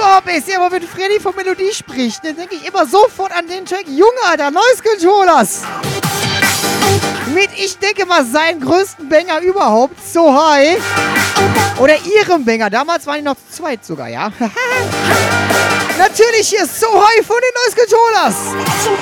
überhaupt nicht sehe, aber wenn Freddy von Melodie spricht, dann denke ich immer sofort an den Track Junge, Alter, Noise Controllers. Mit, ich denke mal, seinen größten Banger überhaupt, So High. Oder ihrem Banger, damals waren die noch zu zweit sogar, ja. Natürlich hier So High von den Noise Controllers.